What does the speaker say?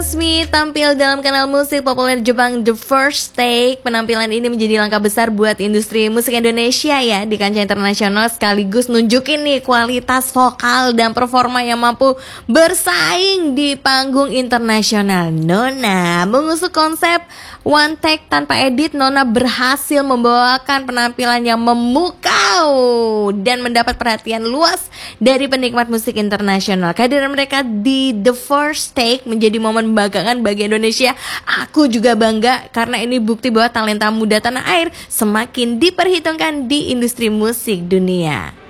Resmi tampil dalam kanal musik populer Jepang The First Take. Penampilan ini menjadi langkah besar buat industri musik Indonesia ya di kancah internasional, sekaligus nunjukin nih kualitas vokal dan performa yang mampu bersaing di panggung internasional. Nona mengusung konsep one take tanpa edit, Nona berhasil membawakan penampilan yang memukau dan mendapat perhatian luas dari penikmat musik internasional. Kehadiran mereka di The First Take menjadi momen membanggakan bagi Indonesia. Aku juga bangga karena ini bukti bahwa talenta muda tanah air semakin diperhitungkan di industri musik dunia.